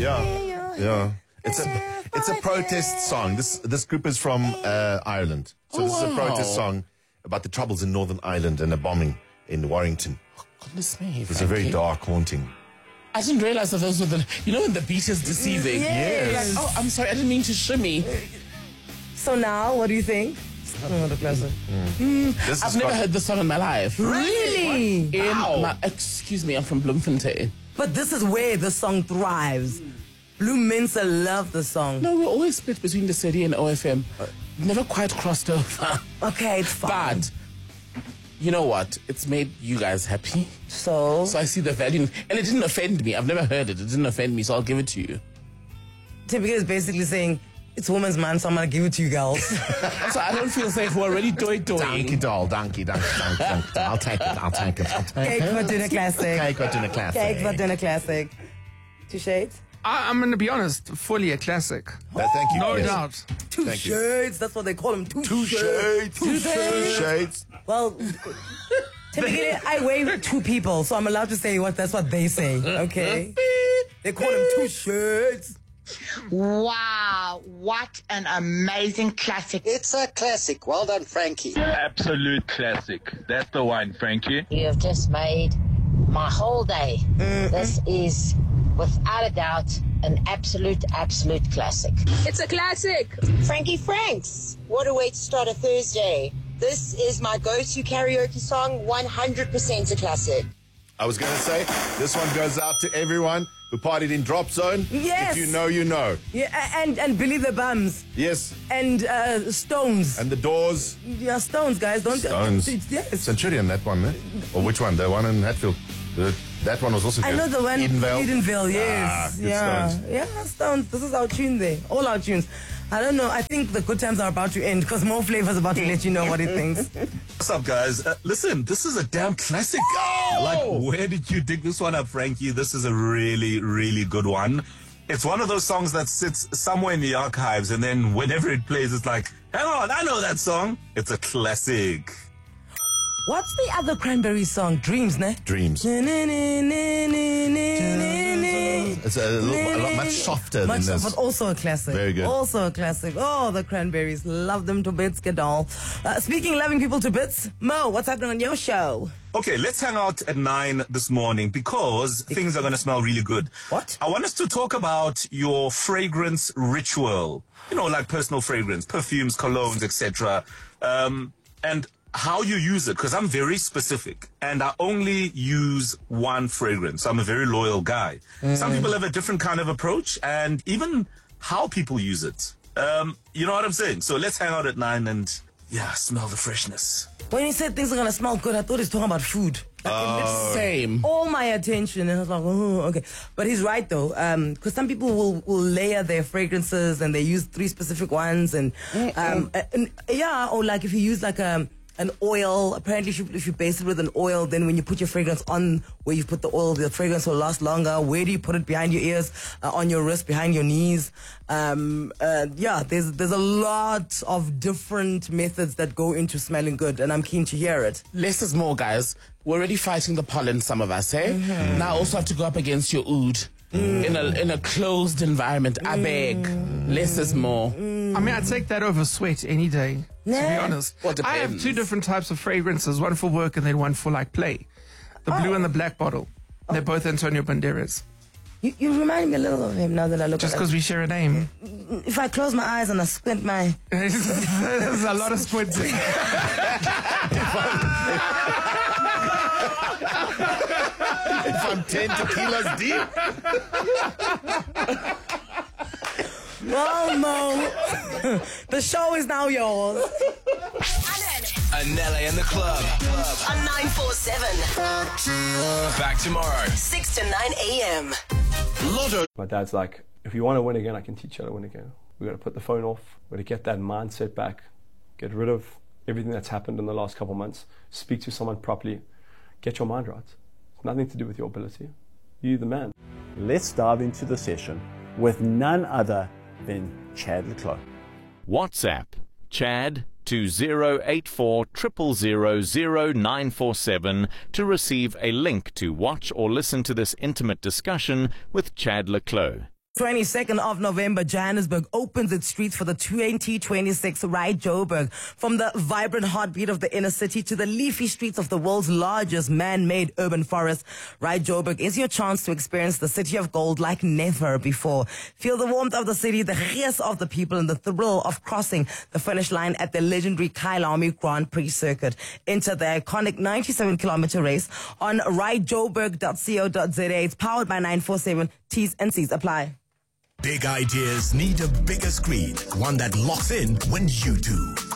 Yeah. It's a protest song. This group is from Ireland. So this is a protest song about the troubles in Northern Ireland and a bombing in Warrington. Oh, goodness me, It's a very dark, haunting. I didn't realize that those were the... You know when the beat is deceiving? Yes. Like, oh, I'm sorry, I didn't mean to shimmy. So now, what do you think? I don't know the classic. I've never heard this song in my life. Really? Excuse me, I'm from Bloemfontein. But this is where the song thrives. Blue Mensa love the song. No, we're always split between the city and OFM. Never quite crossed over. Okay, it's fine. But, you know what? It's made you guys happy. So I see the value. And it didn't offend me. I've never heard it. It didn't offend me, so I'll give it to you. Typical is basically saying, it's Women's Month, so I'm going to give it to you girls. So I don't feel safe. We're already doing. Donkey doll, donkey. I'll take it. Cake for dinner classic. Cake for dinner classic. Cake for dinner classic. 2 shades? I'm going to be honest, fully a classic. Thank you. No Yes. doubt. 2 Thank you. shades, that's what they call them. 2 shades. Two shades. Well, typically I weigh 2 people, so I'm allowed to say that's what they say, okay? They call them 2 shades. Wow, what an amazing classic. It's a classic. Well done, Frankie. Absolute classic. That's the one, Frankie. You have just made my whole day. This is, without a doubt, an absolute classic. It's a classic. Frankie Franks. What a way to start a Thursday. This is my go-to karaoke song, 100% a classic. I was going to say, this one goes out to everyone who partied in Drop Zone. Yes. If you know, you know. Yeah, and Billy the Bums. Yes. And Stones. And the Doors. Yeah, Stones, guys. Don't. Stones. Yes. Centurion, that one, eh? Or which one? The one in Hatfield. That one was also good. I know the one. Edenvale, yes. Good yeah. Stones. Yeah, Stones. This is our tune there. All our tunes. I don't know. I think the good times are about to end because More Flavor's about to let you know what he thinks. What's up, guys? Listen, this is a damn classic. Like, where did you dig this one up, Frankie? This is a really, really good one. It's one of those songs that sits somewhere in the archives, and then whenever it plays, it's like, hang on, I know that song. It's a classic. What's the other Cranberry song? Dreams, ne? Dreams. It's a lot much softer than this. But also a classic. Very good. Also a classic. Oh, the Cranberries. Love them to bits, Gadol. Speaking loving people to bits, Mo, what's happening on your show? Okay, let's hang out at 9 this morning because things are going to smell really good. What? I want us to talk about your fragrance ritual. You know, like personal fragrance, perfumes, colognes, etc. And how you use it, because I'm very specific and I only use one fragrance. I'm a very loyal guy. Some people have a different kind of approach and even how people use it. You know what I'm saying? So let's hang out at 9 and, smell the freshness. When he said things are going to smell good, I thought he was talking about food. Same. All my attention. And I was like, oh, okay. But he's right, though. Because some people will layer their fragrances and they use 3 specific ones. And, or like if you use like an oil, apparently if you base it with an oil, then when you put your fragrance on where you put the oil, the fragrance will last longer. Where do you put it? Behind your ears, on your wrist, behind your knees. There's a lot of different methods that go into smelling good, and I'm keen to hear it. Less is more, guys. We're already fighting the pollen, some of us, eh? Now I also have to go up against your oud. In a closed environment. I beg. Less is more. I mean, I'd take that over sweat any day, to be honest. Well, I have 2 different types of fragrances, one for work and then one for like play. The blue and the black bottle. They're both Antonio Banderas. You remind me a little of him now that I look Just at him. because we share a name. If I close my eyes and I squint my... There's a lot of squinting. If I'm 10 tequilas deep. Well, Mo, the show is now yours. Anele and the club. On 947. Back tomorrow. 6 to 9 a.m. Lotto. My dad's like, if you want to win again, I can teach you how to win again. We've got to put the phone off. We've got to get that mindset back. Get rid of everything that's happened in the last couple of months. Speak to someone properly. Get your mind right. It's nothing to do with your ability. You're the man. Let's dive into the session with none other than Chad le Clos. WhatsApp Chad 2084 000 947 to receive a link to watch or listen to this intimate discussion with Chad le Clos. 22nd of November, Johannesburg opens its streets for the 2026 Ride Joburg. From the vibrant heartbeat of the inner city to the leafy streets of the world's largest man-made urban forest, Ride Joburg is your chance to experience the city of gold like never before. Feel the warmth of the city, the gees of the people, and the thrill of crossing the finish line at the legendary Kyalami Grand Prix circuit. Enter the iconic 97-kilometer race on ridejoburg.co.za. It's powered by 947. T's and C's apply. Big ideas need a bigger screen, one that locks in when you do.